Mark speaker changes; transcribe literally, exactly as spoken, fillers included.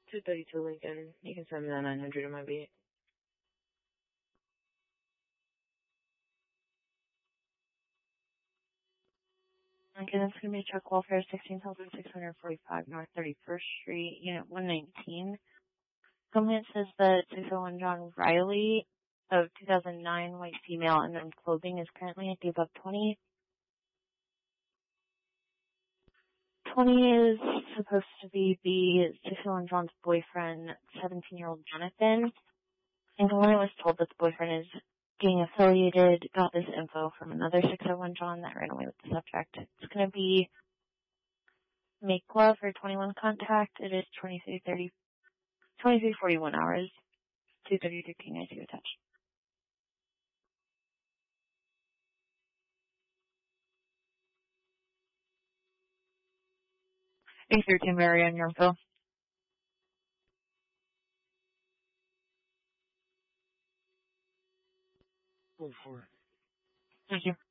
Speaker 1: two thirty-two Lincoln. You can send me that nine hundred in my beat.
Speaker 2: Okay, that's going to be truck welfare sixteen thousand six hundred forty-five North thirty-first Street, Unit one nineteen. Comment says that six oh one John Riley of two thousand nine, white female, unknown clothing is currently at the above twenty. twenty is supposed to be the six oh one John's boyfriend, seventeen-year-old Jonathan. And when I was told that the boyfriend is being affiliated, got this info from another six oh one John that ran away with the subject. It's going to be make love for twenty-one contact. It is twenty-three thirty, twenty-three forty-one hours, two thirty-two King I C attached. eight thirteen Mary on your info.
Speaker 3: Go for it.
Speaker 2: Thank you.